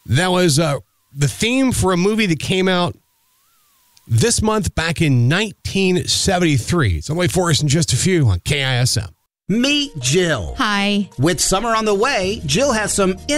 That was the theme for a movie that came out this month back in 1973. It's on the way for us in just a few on KISM. Meet Jill. Hi. With summer on the way, Jill has some